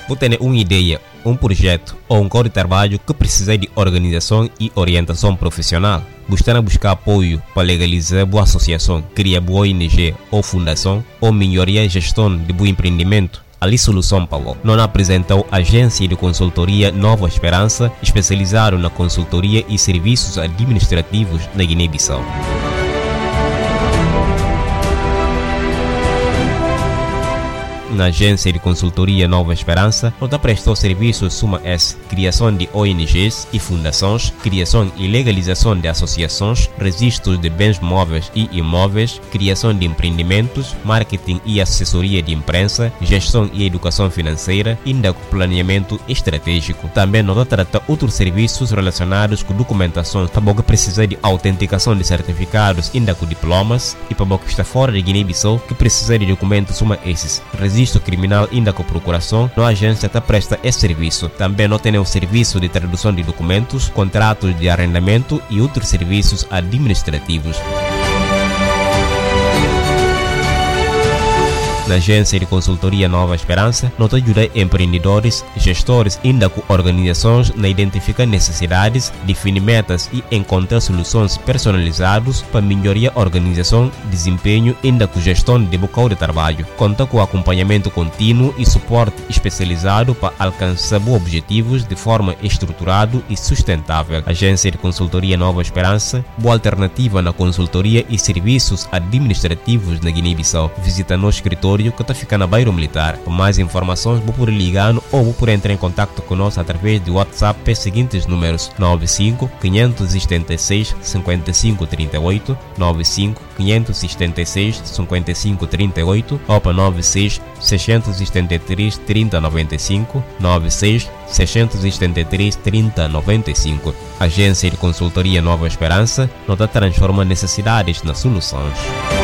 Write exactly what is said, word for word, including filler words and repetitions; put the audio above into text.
Você tem uma ideia, um projeto ou um código de trabalho que precisa de organização e orientação profissional. Gostaria de buscar apoio para legalizar boa associação, criar boa O N G ou fundação ou melhoria a gestão de bom empreendimento. Ali solução para você. Nós apresentamos a agência de consultoria Nova Esperança, especializada na consultoria e serviços administrativos na Guiné-Bissau. Na agência de consultoria Nova Esperança, nós prestou serviços suma S, criação de O N Gs e fundações, criação e legalização de associações, registros de bens móveis e imóveis, criação de empreendimentos, marketing e assessoria de imprensa, gestão e educação financeira, ainda com planeamento estratégico. Também nós tratamos outros serviços relacionados com documentação para que precisa de autenticação de certificados, ainda com diplomas, e para que está fora de Guiné-Bissau que precisa de documentos suma esses. Registro criminal ainda com procuração, a agência está presta esse serviço. Também não tem o serviço de tradução de documentos, contratos de arrendamento e outros serviços administrativos. Na agência de consultoria Nova Esperança, nós ajudamos empreendedores, gestores ainda com organizações na identificar necessidades, definir metas e encontrar soluções personalizadas para melhorar a organização, desempenho ainda com gestão de bocal de trabalho. Conta com acompanhamento contínuo e suporte especializado para alcançar bons objetivos de forma estruturada e sustentável. Agência de consultoria Nova Esperança, boa alternativa na consultoria e serviços administrativos na Guiné-Bissau. Visita nosso escritório que está ficando na Bairro Militar. Para mais informações, vou por ligar ou vou por entrar em contato conosco através do WhatsApp pelos seguintes números: nove cinco, quinhentos e setenta e seis, cinquenta e cinco, trinta e oito, nove cinco, quinhentos e setenta e seis, cinquenta e cinco, trinta e oito ou para nove seis, seiscentos e setenta e três, trinta, noventa e cinco, nove seis, seiscentos e setenta e três, trinta, noventa e cinco. Agência de consultoria Nova Esperança, nós transforma necessidades nas soluções.